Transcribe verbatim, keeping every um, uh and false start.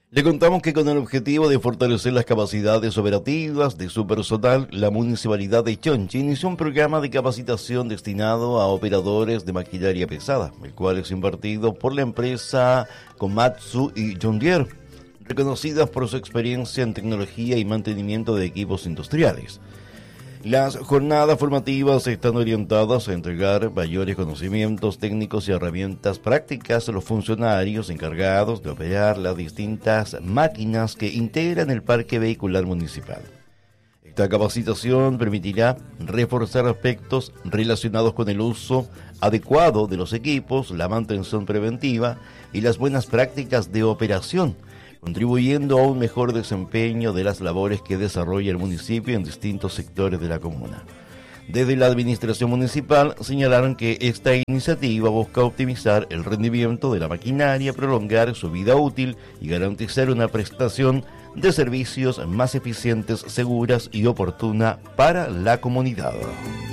Le contamos que con el objetivo de fortalecer las capacidades operativas de su personal, la Municipalidad de Chonchi inició un programa de capacitación destinado a operadores de maquinaria pesada, el cual es impartido por la empresa Komatsu y John Deere, reconocidas por su experiencia en tecnología y mantenimiento de equipos industriales. Las jornadas formativas están orientadas a entregar mayores conocimientos técnicos y herramientas prácticas a los funcionarios encargados de operar las distintas máquinas que integran el parque vehicular municipal. Esta capacitación permitirá reforzar aspectos relacionados con el uso adecuado de los equipos, la mantención preventiva y las buenas prácticas de operación, contribuyendo a un mejor desempeño de las labores que desarrolla el municipio en distintos sectores de la comuna. Desde la administración municipal señalaron que esta iniciativa busca optimizar el rendimiento de la maquinaria, prolongar su vida útil y garantizar una prestación de servicios más eficientes, seguras y oportuna para la comunidad.